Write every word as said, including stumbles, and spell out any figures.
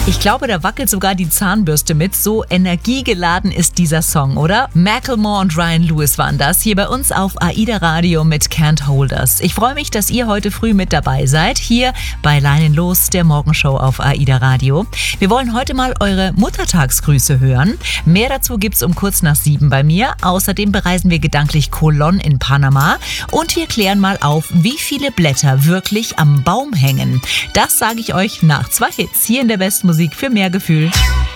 Ich glaube, da wackelt sogar die Zahnbürste mit. So energiegeladen ist dieser Song, oder? Macklemore und Ryan Lewis waren das hier bei uns auf AIDA Radio mit Can't Hold Us. Ich freue mich, dass ihr heute früh mit dabei seid, hier bei Leinen los, der Morgenshow auf AIDA Radio. Wir wollen heute mal eure Muttertagsgrüße hören. Mehr dazu gibt's um kurz nach sieben bei mir. Außerdem bereisen wir gedanklich Colón in Panama und wir klären mal auf, wie viele Blätter wirklich am Baum hängen. Das sage ich euch nach zwei Hits hier in der besten Musik für mehr Gefühl.